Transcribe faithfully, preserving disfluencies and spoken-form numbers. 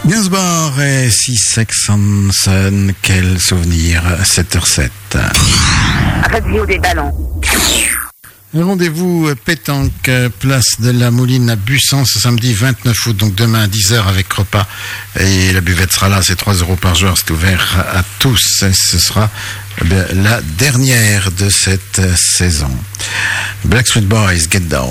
Gainsbourg et Six Sex and Son, quel souvenir, sept heures sept. Radio des ballons. Rendez-vous pétanque, place de la Mouline à Bussan, ce samedi vingt-neuf août, donc demain à dix heures avec repas. Et la buvette sera là, c'est trois euros par joueur, c'est ouvert à tous. Et ce sera eh bien, la dernière de cette saison. Blackstreet Boys, Get Down.